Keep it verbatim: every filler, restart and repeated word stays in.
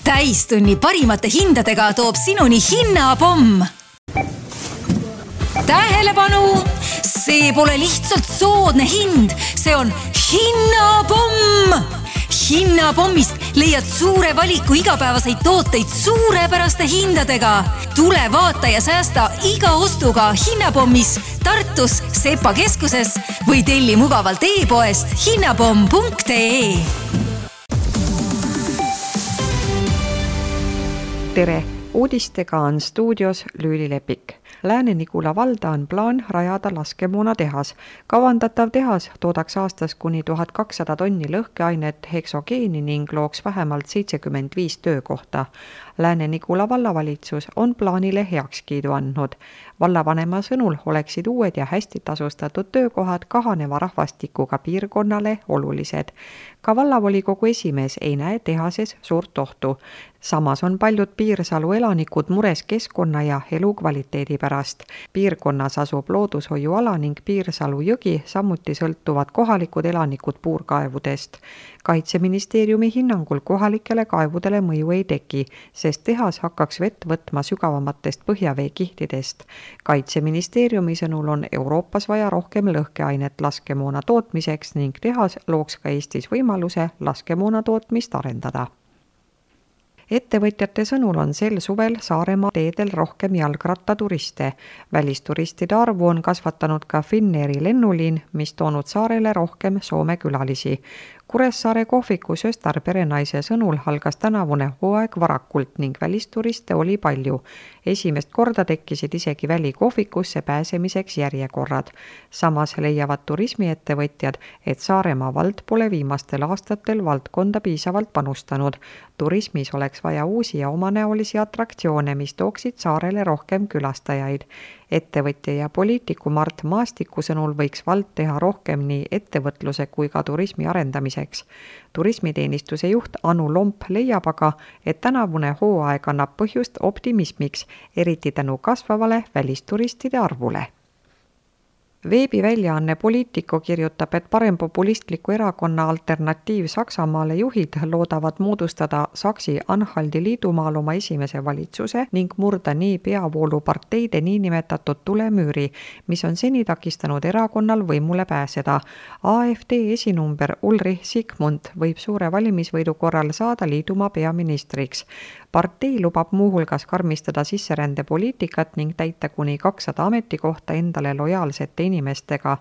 Täistunni parimate hindadega toob sinuni hinnapomm. Tähelepanu! See pole lihtsalt soodne hind, see on hinnapomm! Hinnapommist leiad suure valiku igapäevaseid tooteid suurepäraste hindadega. Tule vaata ja säästa iga ostuga Hinnapommis, Tartus, Sepa keskuses või telli mugavalt e-poest hinnapomm punkt ee. Tere! Uudistega on stuudios Lüüli Lepik. Lääne-Nigula valda on plaan rajada laskemoona tehas. Kavandatav tehas toodaks aastas kuni tuhat kakssada tonni lõhkeainet heksogeeni ning looks vähemalt seitsekümmend viis töökohta. Lääne-Nigula vallavalitsus on plaanile heakskiidu andnud. Vallavanema sõnul oleksid uued ja hästi tasustatud töökohad kahaneva rahvastikuga piirkonnale olulised. Ka vallavolikogu esimees ei näe tehases suurt ohtu. Samas on paljud Piirsalu elanikud mures keskkonna ja elukvaliteedi pärast. Piirkonnas asub loodushoiuala ning Piirsalu jõgi samuti sõltuvad kohalikud elanikud puurkaevudest. Kaitseministeeriumi hinnangul kohalikele kaevudele mõju ei teki, sest tehas hakkaks vett võtma sügavamatest põhjaveekihtidest. Kaitseministeeriumi sõnul on Euroopas vaja rohkem lõhkeainet laskemoona tootmiseks ning tehas looks ka Eestis võimaluse laskemoona tootmist arendada. Ettevõtjate sõnul on sel suvel Saaremaa teedel rohkem jalgrattaturiste. Välisturistide arvu on kasvatanud ka Finnairi lennuliin, mis toonud saarele rohkem Soome külalisi. Kuressaare kohviku Söstar perenaise sõnul algas tänavune hooaeg varakult ning välisturiste oli palju. Esimest korda tekkisid isegi välikohvikusse pääsemiseks järjekorrad. Samas leiavad turismiettevõtjad, et Saaremaa vald pole viimastel aastatel valdkonda piisavalt panustanud. Turismis oleks vaja uusi ja omanäolisi atraktsioone, mis tooksid saarele rohkem külastajaid. Ettevõtja ja poliitiku Mart Maastiku sõnul võiks vald teha rohkem nii ettevõtluse kui ka turismi arendamiseks. Turismiteenistuse juht Anu Lomp leiab aga, et tänavune hooaeg annab põhjust optimismiks, eriti tänu kasvavale välisturistide arvule. Veebiväljaanne Politico kirjutab, et parempopulistliku erakonna Alternatiiv Saksamaale juhid loodavad moodustada Saksi-Anhaldi liidumaal oma esimese valitsuse ning murda nii peavooluparteide niinimetatud tulemüüri, mis on seni takistanud erakonnal võimule pääseda. A F D esinumber Ulrich Sigmund võib suure valimisvõidu korral saada liidumaa peaministriks. Partei lubab muuhulgas karmistada sisserändepoliitikat ning täita kuni kakssada ametikohta endale lojaalsete inimestega.